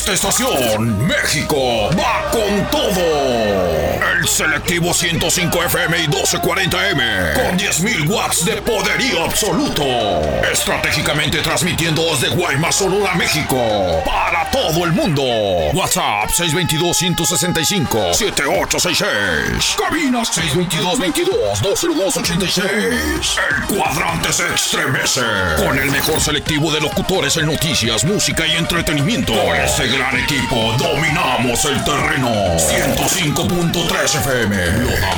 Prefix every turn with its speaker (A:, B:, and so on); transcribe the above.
A: esta estación, México va con todo. El selectivo 105 FM y 1240M con 10.000 watts de poderío absoluto. Estratégicamente transmitiendo desde Guaymas, Sonora, México para todo el mundo. WhatsApp 622-165-7866. Cabinas 622-22-202-86. El cuadrante se estremece con el mejor selectivo de locutores en noticias, música y entretenimiento. Con este gran equipo dominamos el terreno. 105.3 FM. Lo damos